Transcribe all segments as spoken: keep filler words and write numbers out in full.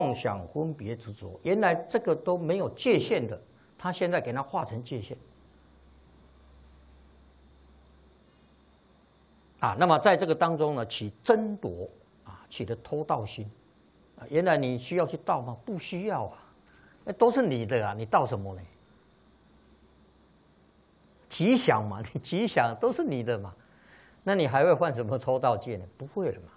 妄想分别执着，原来这个都没有界限的，他现在给它画成界限。啊，那么在这个当中呢，起争夺啊，起的偷盗心。啊，原来你需要去盗吗？不需要啊，那都是你的啊，你盗什么呢？吉祥嘛，你吉祥都是你的嘛，那你还会犯什么偷盗戒呢？不会了嘛。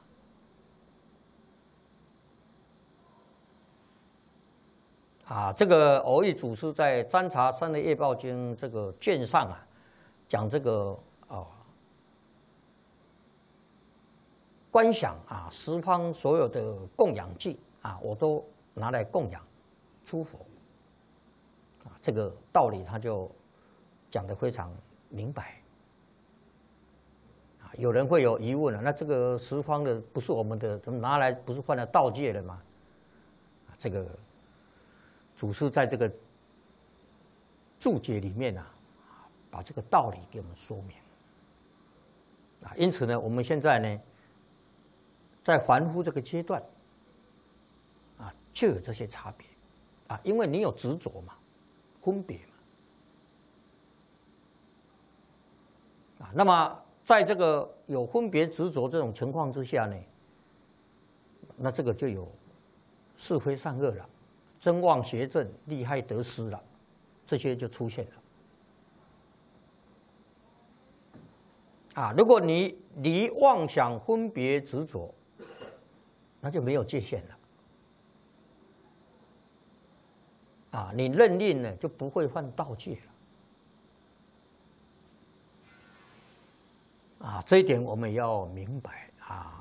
啊，这个偶益祖师在《占察三的业报经》这个卷上啊，讲这个啊，观想啊，十方所有的供养祭啊，我都拿来供养诸佛啊，这个道理他就讲得非常明白。啊，有人会有疑问了，那这个十方的不是我们的，怎么拿来不是犯了盗戒了吗？啊，这个。祖师在这个注解里面啊，把这个道理给我们说明啊。因此呢，我们现在呢，在凡夫这个阶段啊，就有这些差别啊，因为你有执着嘛，分别嘛啊。那么在这个有分别执着这种情况之下呢，那这个就有是非善恶了。真妄邪正，利害得失了，这些就出现了。啊，如果你离妄想分别执着，那就没有界限了。啊，你认定呢，就不会犯盗戒了。啊，这一点我们也要明白啊。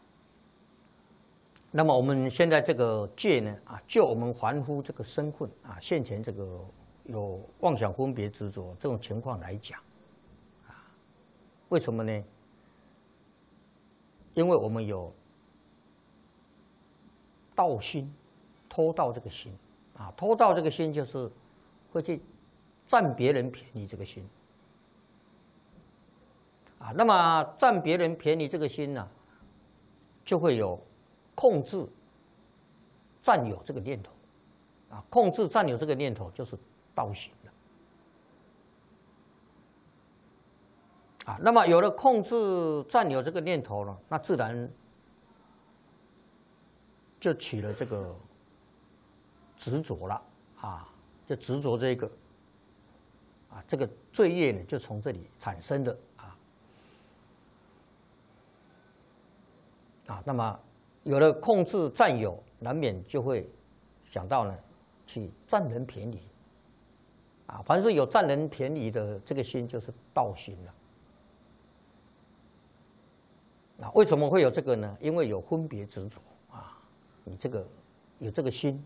那么我们现在这个戒呢，啊，就我们凡夫这个身份啊，现前这个有妄想分别执着这种情况来讲，啊，为什么呢？因为我们有盗心，偷盗这个心，啊，偷盗这个心就是会去占别人便宜这个心，啊，那么占别人便宜这个心呢，就会有控制、占有这个念头，啊，控制、占有这个念头就是盗心了，啊，那么有了控制、占有这个念头了，那自然就起了这个执着了，啊，就执着这个，啊，这个罪业呢就从这里产生的，啊，啊，那么。有了控制占有，难免就会想到呢，去占人便宜，啊，凡是有占人便宜的这个心，就是盗心了。啊，为什么会有这个呢？因为有分别执着啊，你这个有这个心，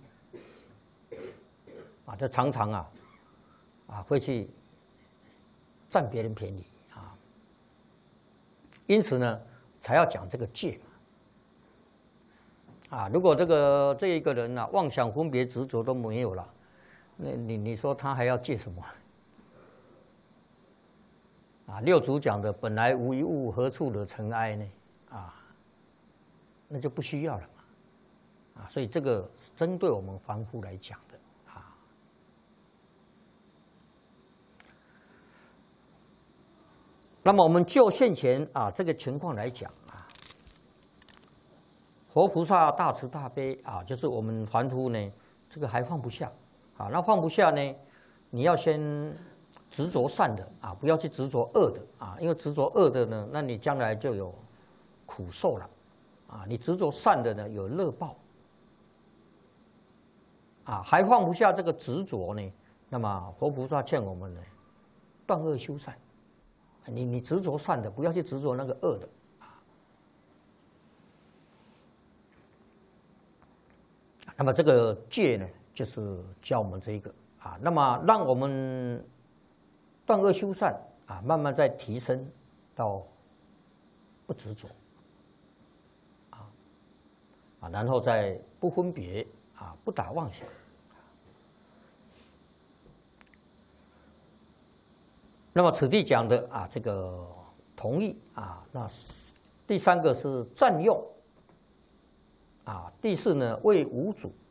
啊，就常常啊，啊会去占别人便宜啊，因此呢，才要讲这个戒嘛。啊，如果这个这一个人啊，妄想分别执着都没有了，那你你说他还要戒什么？啊，六祖讲的本来无一物，何处惹尘埃呢？啊，那就不需要了嘛。啊，所以这个是针对我们凡夫来讲的啊。那么我们就现前啊这个情况来讲。佛菩萨大慈大悲啊，就是我们凡夫呢，这个还放不下啊。那放不下呢，你要先执着善的啊，不要去执着恶的啊，因为执着恶的呢，那你将来就有苦受了啊。你执着善的呢，有乐报啊，还放不下这个执着呢，那么佛菩萨劝我们呢，断恶修善。你你执着善的，不要去执着那个恶的。那么这个戒呢，就是教我们这一个啊，那么让我们断恶修善啊，慢慢再提升到不执着啊啊，然后再不分别啊，不打妄想。那么此地讲的啊，这个同意啊，那第三个是占用啊。第四呢，为无主